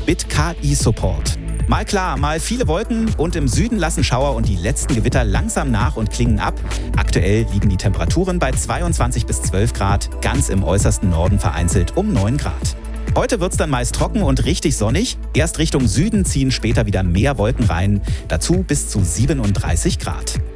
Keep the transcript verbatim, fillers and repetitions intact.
Bit K I-Support. Mal klar, mal viele Wolken und im Süden lassen Schauer und die letzten Gewitter langsam nach und klingen ab. Aktuell liegen die Temperaturen bei zweiundzwanzig bis zwölf Grad, ganz im äußersten Norden vereinzelt um neun Grad. Heute wird's dann meist trocken und richtig sonnig. Erst Richtung Süden ziehen später wieder mehr Wolken rein, dazu bis zu siebenunddreißig Grad.